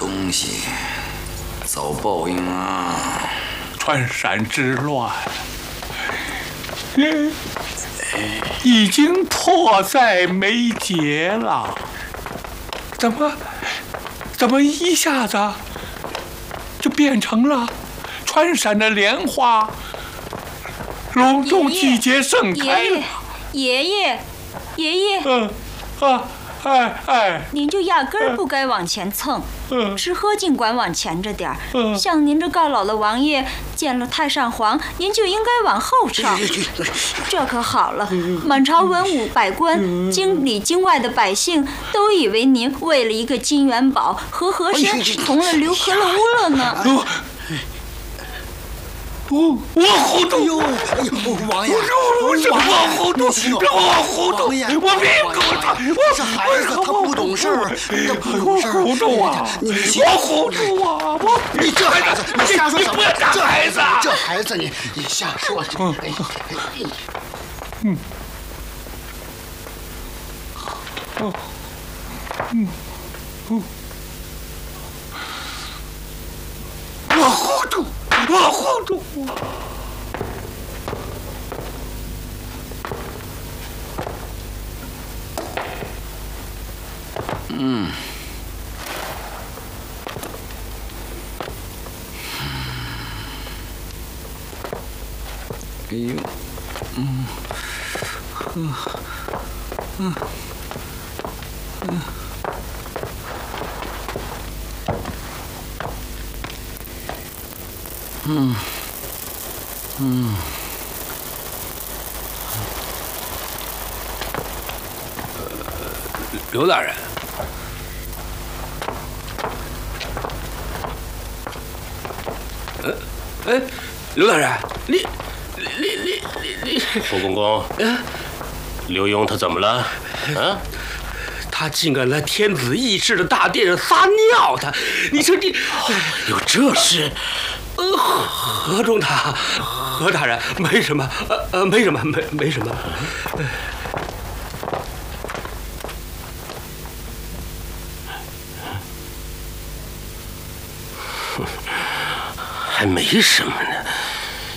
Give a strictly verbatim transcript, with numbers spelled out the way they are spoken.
东西遭报应啊！ 川陕之乱，已经迫在眉睫了。怎么，怎么一下子就变成了川陕的莲花隆重季节盛开了？ 爷爷，爷爷， 嗯，啊，哎哎， 您就压根儿不该往前蹭。 嗯， 吃喝尽管往前着点儿。 嗯， 像您这告老的王爷见了太上皇，您就应该往后撤。这可好了，满朝文武百官、京里京外的百姓都以为您为了一个金元宝和和珅同了流合了污了呢。 我我糊涂！ 哎呦，哎呦，王爷， 我是我糊涂，我糊涂， 王爷， 我别搞他！ 这孩子他不懂事儿，他不懂事儿。 我糊涂啊！ 你我糊涂啊！我你这孩子，你瞎说什么？ 你不要打孩子！ 这孩子，你你瞎说！嗯嗯嗯嗯，我糊涂。我糊涂！ 嗯，哎呦，嗯，呵，嗯，嗯。嗯，嗯， 刘大人，呃，哎，刘大人，你，你，你，你，你， 冯公公，嗯，刘墉他怎么了？啊？ 他竟敢来天子议事的大殿上撒尿！他，你说你， 有这事？ 呃，何中他，何大人，没什么，呃呃，没什么，没没什么。 还没什么呢。